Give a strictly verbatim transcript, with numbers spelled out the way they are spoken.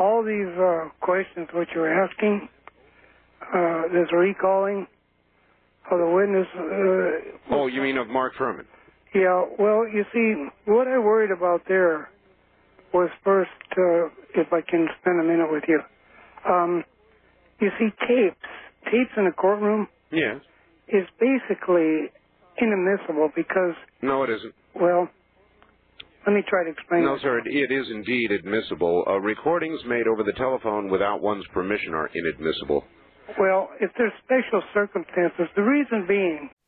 all these uh, questions which you're asking, uh, this recalling of the witness. Uh, oh, you mean of Mark Furman? Yeah, well, you see, what I worried about there was first, uh, if I can spend a minute with you. Um, you see, tapes, tapes in a courtroom Yes. is basically inadmissible because... No, it isn't. Well, let me try to explain No, it. sir, it, it is indeed admissible. Uh, recordings made over the telephone without one's permission are inadmissible. Well, if there's special circumstances, the reason being